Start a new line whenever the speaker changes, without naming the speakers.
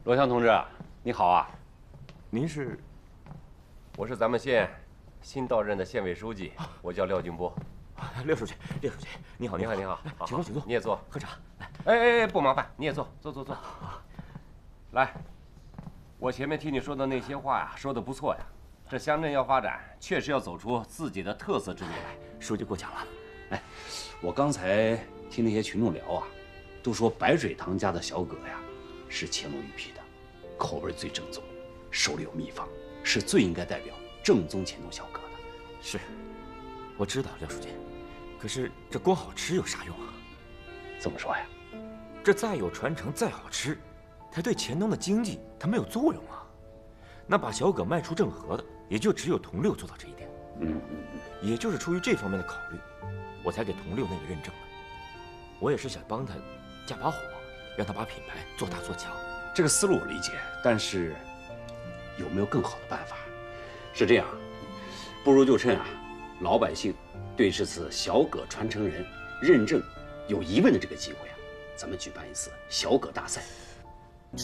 罗翔同志，你好啊！
您是？
我是咱们县新到任的县委书记，我叫廖俊波。
廖书记，廖书记，你好，
你好，你好，
请坐，请坐。
你也坐，
喝茶。
来，哎，不麻烦，你也坐，坐。来，我前面听你说的那些话呀，说的不错呀。这乡镇要发展，确实要走出自己的特色之路来。
书记过奖了。
哎，我刚才听那些群众聊啊，都说白水堂家的小葛呀，是乾隆御批的，口味最正宗，手里有秘方，是最应该代表正宗乾隆小葛的。
是，我知道，廖书记。可是这光好吃有啥用啊？
怎么说呀？
这再有传承，再好吃，它对乾隆的经济它没有作用啊。那把小葛卖出正和的，也就只有同六做到这一点。也就是出于这方面的考虑，我才给同六那个认证的。我也是想帮他加把火，让他把品牌做大做强。
这个思路我理解，但是有没有更好的办法？是这样，不如就趁老百姓对这次小葛传承人认证有疑问的这个机会咱们举办一次小葛大赛，